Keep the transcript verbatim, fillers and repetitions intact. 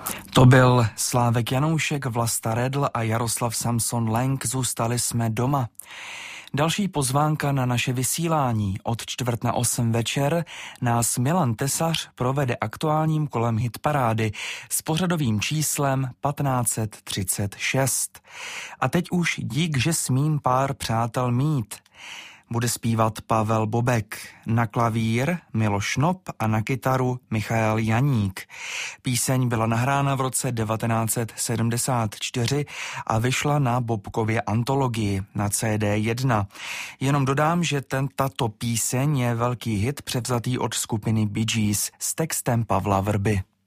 To byl Slávek Janoušek, Vlasta Redl a Jaroslav Samson Lenk. Zůstali jsme doma. Další pozvánka na naše vysílání. Od čtvrt na osm večer nás Milan Tesař provede aktuálním kolem hitparády s pořadovým číslem patnáct třicet šest. A teď už dík, že smím pár přátel mít. Bude zpívat Pavel Bobek, na klavír Miloš Nop a na kytaru Michael Janík. Píseň byla nahrána v roce devatenáct set sedmdesát čtyři a vyšla na Bobkově antologii na C D jedna. Jenom dodám, že ten, tato píseň je velký hit převzatý od skupiny Bee Gees s textem Pavla Vrby.